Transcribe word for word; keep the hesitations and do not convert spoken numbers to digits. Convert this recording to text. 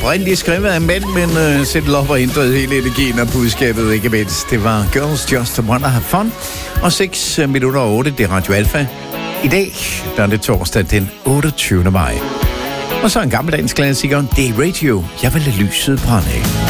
oprindeligt skrevet af en mand, men uh, Cyndi Lauper ændrede hele energien og budskabet, ikke mindst. Det var Girls Just Wanna Have Fun. Og seks minutter og otte, det er Radio Alfa. I dag, der er det torsdag den otteogtyvende maj. Og så en gammeldags klassiker, det er Radio. Jeg vil lade lyset brænde af.